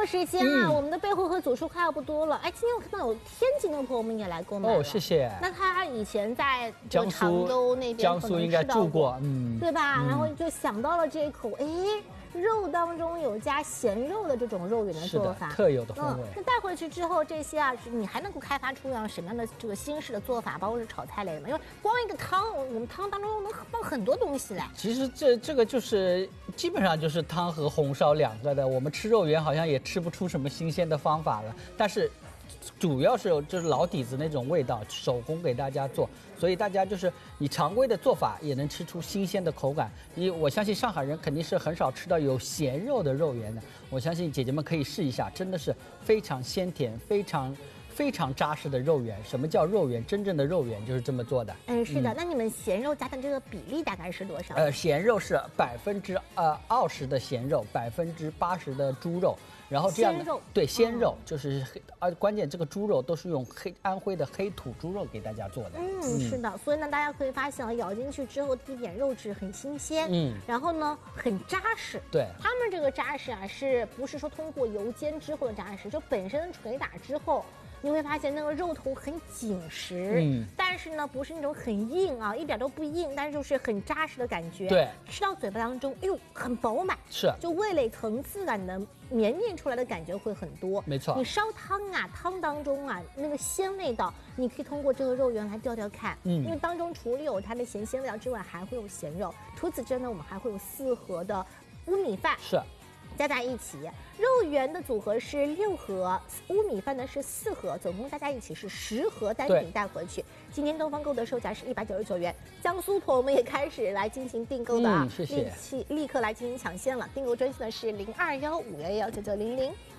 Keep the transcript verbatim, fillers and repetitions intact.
时间啊，嗯、我们的备货和组数快要不多了。哎，今天我看到有天津的朋友们也来购买了。 哦，谢谢。 那他以前在这个常州那边江苏应该住过，嗯， 对吧？嗯、然后就想到了这一口，哎。肉当中有加咸肉的这种肉圆的做法， 特有的风味。 嗯，那带回去之后，这些啊，你还能够开发出样什么样的这个新式的做法，包括是炒菜类的吗？因为光一个汤，我们汤当中能放很多东西来。 其实这这个就是基本上就是汤和红烧两个的。我们吃肉圆好像也吃不出什么新鲜的方法了，但是。主要是就是老底子那种味道，手工给大家做，所以大家就是你常规的做法也能吃出新鲜的口感。因为我相信上海人肯定是很少吃到有咸肉的肉圆的，我相信姐姐们可以试一下，真的是非常鲜甜，非常。非常扎实的肉圆。什么叫肉圆？真正的肉圆就是这么做的。 嗯，是的。嗯、那你们咸肉加的这个比例大概是多少？ 呃，咸肉是百分之呃二十的咸肉，百分之八十的猪肉，然后这样的鲜肉对鲜肉、嗯、就是黑，而关键这个猪肉都是用黑安徽的黑土猪肉给大家做的。 嗯，嗯是的。所以呢，大家可以发现啊，咬进去之后，第一点肉质很新鲜，嗯，然后呢很扎实。 对， 他们这个扎实啊，是不是说通过油煎之后的扎实？就本身捶打之后。你会发现那个肉头很紧实，嗯，但是呢不是那种很硬啊，一点都不硬，但是就是很扎实的感觉。 对， 吃到嘴巴当中，哎呦，很饱满， 是， 就味蕾层次感的绵密出来的感觉会很多。 没错， 你烧汤啊，汤当中啊那个鲜味道，你可以通过这个肉圆来调调看，嗯，因为当中除了有它的咸鲜味道之外，还会有咸肉。除此之外呢，我们还会有四盒的乌米饭。 是。 加在一起，肉圆的组合是六盒，乌米饭呢是四盒，总共加在一起是十盒单品带回去。今天东方购的售价是一百九十九元，江苏朋友们也开始来进行订购的啊， 嗯、谢谢， 立即立刻来进行抢先了。订购专线呢是零二幺五幺幺九九零零。